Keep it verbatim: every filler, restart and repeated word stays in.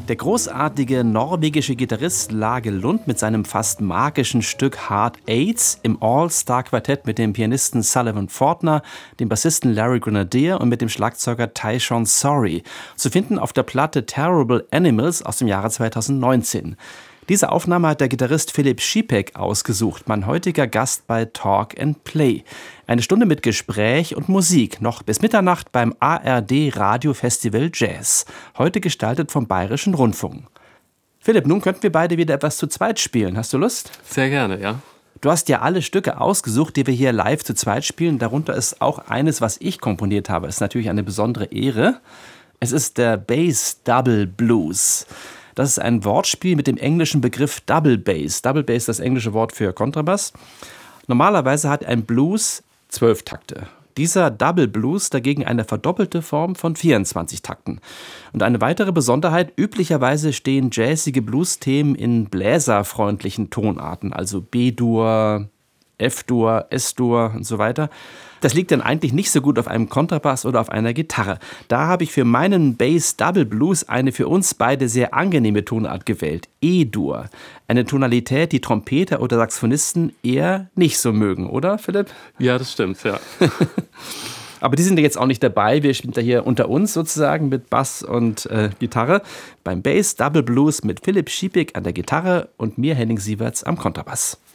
Der großartige norwegische Gitarrist Lage Lund mit seinem fast magischen Stück Hard Eights im All-Star-Quartett mit dem Pianisten Sullivan Fortner, dem Bassisten Larry Grenadier und mit dem Schlagzeuger Tyshawn Sorey, zu finden auf der Platte Terrible Animals aus dem Jahre zweitausendneunzehn. Diese Aufnahme hat der Gitarrist Philipp Schipek ausgesucht, mein heutiger Gast bei Talk and Play. Eine Stunde mit Gespräch und Musik, noch bis Mitternacht beim A R D Radiofestival Jazz, heute gestaltet vom Bayerischen Rundfunk. Philipp, nun könnten wir beide wieder etwas zu zweit spielen. Hast du Lust? Sehr gerne, ja. Du hast ja alle Stücke ausgesucht, die wir hier live zu zweit spielen. Darunter ist auch eines, was ich komponiert habe. Das ist natürlich eine besondere Ehre. Es ist der Bass Double Blues. Das ist ein Wortspiel mit dem englischen Begriff Double Bass. Double Bass ist das englische Wort für Kontrabass. Normalerweise hat ein Blues zwölf Takte. Dieser Double Blues dagegen eine verdoppelte Form von vierundzwanzig Takten. Und eine weitere Besonderheit, üblicherweise stehen jazzige Blues-Themen in bläserfreundlichen Tonarten, also B-Dur, F-Dur, S-Dur und so weiter. Das liegt dann eigentlich nicht so gut auf einem Kontrabass oder auf einer Gitarre. Da habe ich für meinen Bass Double Blues eine für uns beide sehr angenehme Tonart gewählt, E-Dur. Eine Tonalität, die Trompeter oder Saxophonisten eher nicht so mögen, oder Philipp? Ja, das stimmt, ja. Aber die sind ja jetzt auch nicht dabei. Wir spielen da hier unter uns sozusagen mit Bass und äh, Gitarre. Beim Bass Double Blues mit Philipp Schipek an der Gitarre und mir, Henning Sieverts, am Kontrabass.